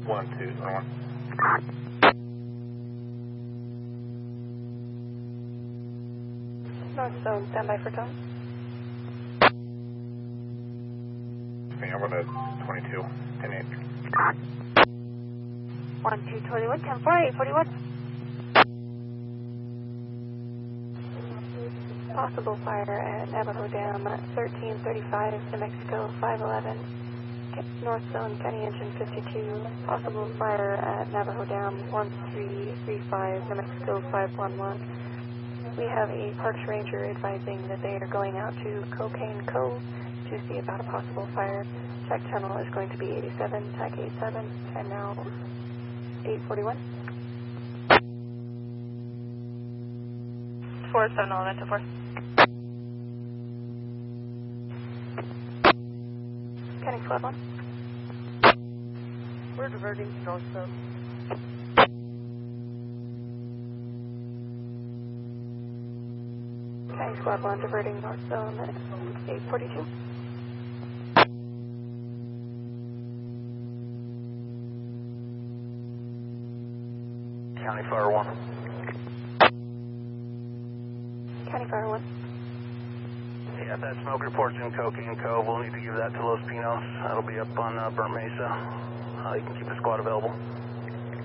1221. North Zone, standby for tone. I'm going to 22, 10-8. 1221, 10-4, 841. Possible fire at Navajo Dam, 1335, New Mexico, 511. North Zone, County Engine 52. Possible fire at Navajo Dam, 1335, New Mexico, 511. We have a Parks Ranger advising that they are going out to Cocaine Cove to see about a possible fire. Check tunnel is going to be 87, TAC 87, and now 841. 47 Elemental 4. County Squad 1. We're diverting to North Zone. County Squad 1 diverting North Zone at 842. County Fire 1. County Fire 1. Yeah, if that smoke report's in Cocaine Cove, we'll need to give that to Los Pinos. That'll be up on Burnt Mesa. You can keep the squad available.